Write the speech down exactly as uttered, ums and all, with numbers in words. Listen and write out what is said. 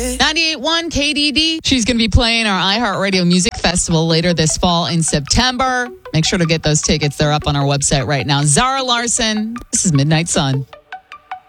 ninety-eight point one K D D. She's going to be playing our iHeartRadio Music Festival later this fall in September. Make sure to get those tickets. They're up on our website right now. Zara Larson, this is Midnight Sun.